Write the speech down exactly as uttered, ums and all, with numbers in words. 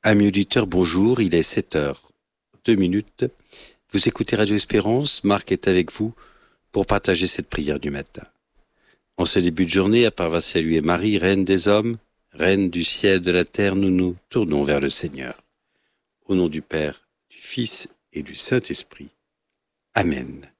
Amis auditeurs, bonjour, il est sept heures deux minutes. Vous écoutez Radio Espérance, Marc est avec vous pour partager cette prière du matin. En ce début de journée, après avoir salué Marie, Reine des hommes, Reine du ciel et de la terre, nous nous tournons vers le Seigneur. Au nom du Père, du Fils et du Saint-Esprit. Amen.